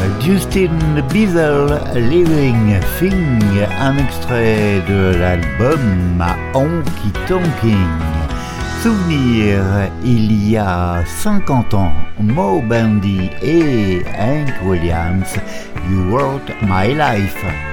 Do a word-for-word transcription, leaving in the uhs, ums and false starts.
Justin Bieber, Living Thing, un extrait de l'album Honky Tonking. Souvenir, il y a cinquante ans, Moe Bandy et Hank Williams, You Wrote My Life.